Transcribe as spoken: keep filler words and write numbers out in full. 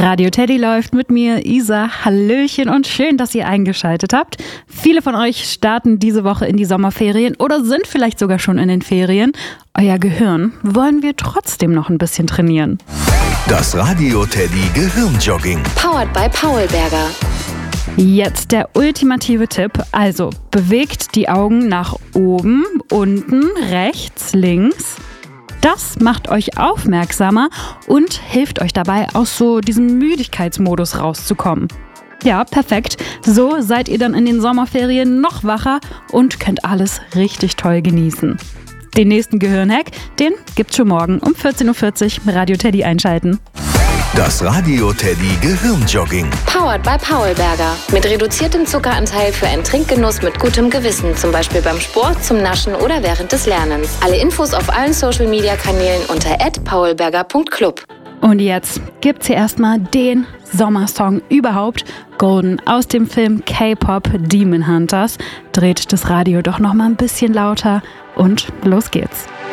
Radio Teddy läuft mit mir, Isa. Hallöchen und schön, dass ihr eingeschaltet habt. Viele von euch starten diese Woche in die Sommerferien oder sind vielleicht sogar schon in den Ferien. Euer Gehirn wollen wir trotzdem noch ein bisschen trainieren. Das Radio Teddy Gehirnjogging. Powered by Paulberger. Jetzt der ultimative Tipp. Also bewegt die Augen nach oben, unten, rechts, links. Das macht euch aufmerksamer und hilft euch dabei, aus so diesem Müdigkeitsmodus rauszukommen. Ja, perfekt. So seid ihr dann in den Sommerferien noch wacher und könnt alles richtig toll genießen. Den nächsten Gehirnhack, den gibt's schon morgen um vierzehn Uhr vierzig. Radio Teddy einschalten. Das Radio Teddy Gehirnjogging. Powered by Paulberger. Mit reduziertem Zuckeranteil für einen Trinkgenuss mit gutem Gewissen. Zum Beispiel beim Sport, zum Naschen oder während des Lernens. Alle Infos auf allen Social-Media-Kanälen unter at paulberger punkt club. Und jetzt gibt's hier erstmal den Sommersong überhaupt. Golden aus dem Film K-Pop Demon Hunters. Dreht das Radio doch noch mal ein bisschen lauter und los geht's.